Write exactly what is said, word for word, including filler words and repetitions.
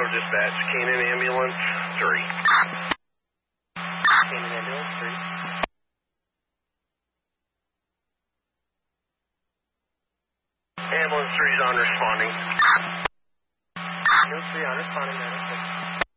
dispatch, Canaan Ambulance three. Canaan Ambulance three. Ambulance three is on responding. Ambulance three on responding, nine oh six.